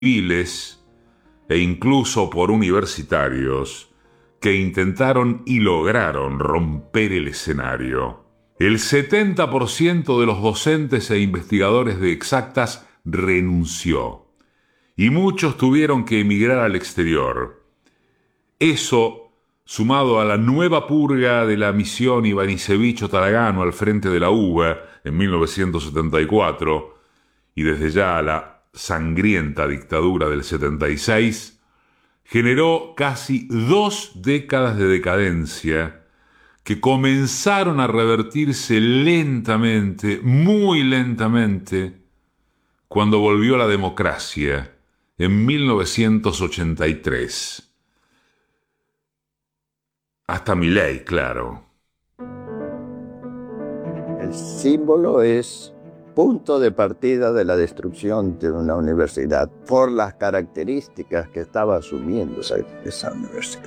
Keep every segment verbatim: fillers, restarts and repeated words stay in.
civiles e incluso por universitarios que intentaron y lograron romper el escenario. El setenta por ciento de los docentes e investigadores de exactas renunció y muchos tuvieron que emigrar al exterior. Eso, sumado a la nueva purga de la misión Ivanišević-Taragano al frente de la U B A en mil novecientos setenta y cuatro, y desde ya a la sangrienta dictadura del setenta y seis, generó casi dos décadas de decadencia que comenzaron a revertirse lentamente, muy lentamente, cuando volvió la democracia en mil novecientos ochenta y tres. Hasta Milei, claro. El símbolo es punto de partida de la destrucción de una universidad por las características que estaba asumiendo esa, esa universidad.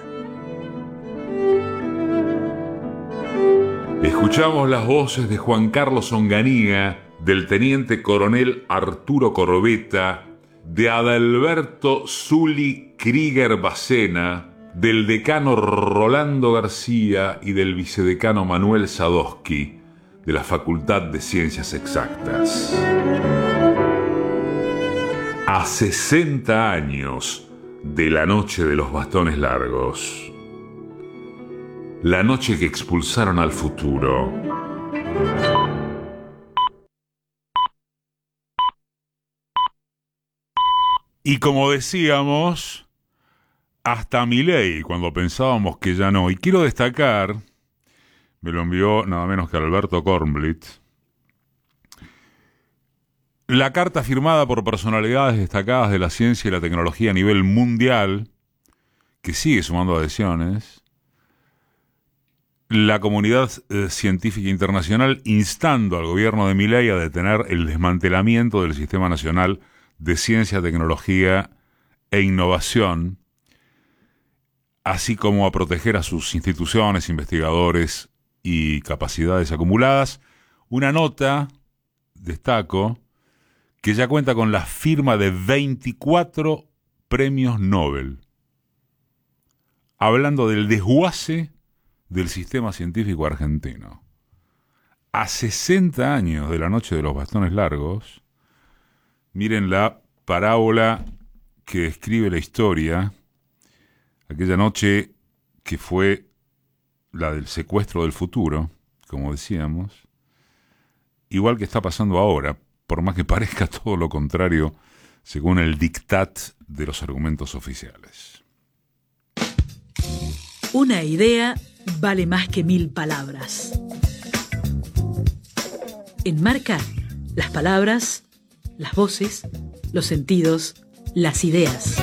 Escuchamos las voces de Juan Carlos Onganía, del teniente coronel Arturo Corbetta, de Adalberto Zuli Krieger Bacena, del decano Rolando García y del vicedecano Manuel Sadowski, de la Facultad de Ciencias Exactas. A sesenta años de la noche de los bastones largos, la noche que expulsaron al futuro. Y como decíamos, hasta Milei, cuando pensábamos que ya no. Y quiero destacar, me lo envió nada menos que Alberto Kornblith, la carta firmada por personalidades destacadas de la ciencia y la tecnología a nivel mundial, que sigue sumando adhesiones, la comunidad eh, científica internacional instando al gobierno de Milei a detener el desmantelamiento del Sistema Nacional de Ciencia, Tecnología e Innovación, así como a proteger a sus instituciones, investigadores y capacidades acumuladas. Una nota, destaco, que ya cuenta con la firma de veinticuatro premios Nobel, hablando del desguace del sistema científico argentino. A sesenta años de la noche de los bastones largos, miren la parábola que describe la historia, aquella noche que fue la del secuestro del futuro, como decíamos, igual que está pasando ahora, por más que parezca todo lo contrario, según el dictat de los argumentos oficiales. Una idea vale más que mil palabras. Enmarca las palabras, las voces, los sentidos, las ideas.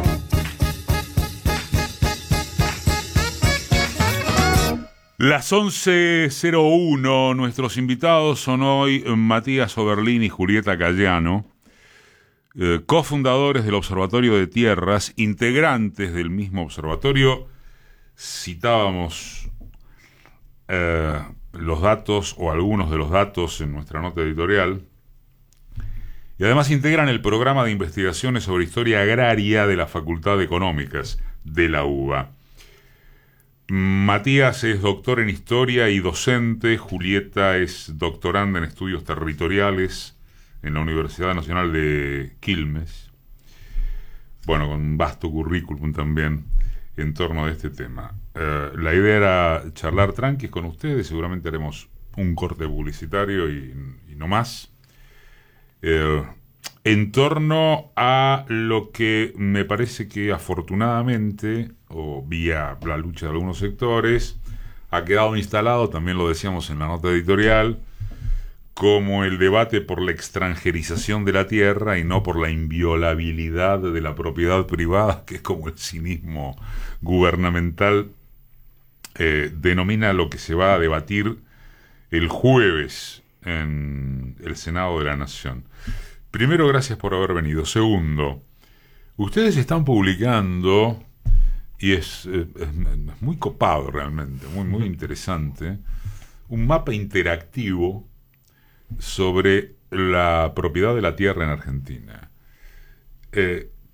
Las once cero uno, nuestros invitados son hoy Matías Oberlin y Julieta Cayano, eh, cofundadores del Observatorio de Tierras, integrantes del mismo observatorio. Citábamos eh, los datos o algunos de los datos en nuestra nota editorial, y además integran el programa de investigaciones sobre historia agraria de la Facultad de Económicas de la U B A. Matías es doctor en historia y docente, Julieta es doctoranda en estudios territoriales en la Universidad Nacional de Quilmes, bueno, con un vasto currículum también en torno a este tema. Uh, la idea era charlar tranquis con ustedes, seguramente haremos un corte publicitario y, y no más, uh, en torno a lo que me parece que afortunadamente, o vía la lucha de algunos sectores, ha quedado instalado, también lo decíamos en la nota editorial, como el debate por la extranjerización de la tierra y no por la inviolabilidad de la propiedad privada, que es como el cinismo gubernamental eh, denomina lo que se va a debatir el jueves en el Senado de la Nación. Primero, gracias por haber venido. Segundo, ustedes están publicando, y es, es, es muy copado realmente, muy, muy interesante, un mapa interactivo sobre la propiedad de la tierra en Argentina. Eh,